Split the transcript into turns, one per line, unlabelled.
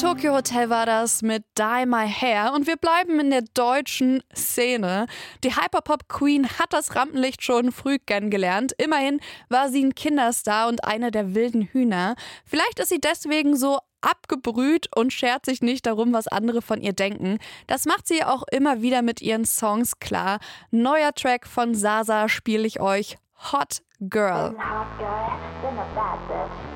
Tokyo Hotel war das mit Dye My Hair und wir bleiben in der deutschen Szene. Die Hyperpop-Queen hat das Rampenlicht schon früh kennengelernt. Immerhin war sie ein Kinderstar und eine der wilden Hühner. Vielleicht ist sie deswegen so abgebrüht und schert sich nicht darum, was andere von ihr denken. Das macht sie auch immer wieder mit ihren Songs klar. Neuer Track von Sasa spiele ich euch, Hot Girl.
Hot girl, then a bad bitch.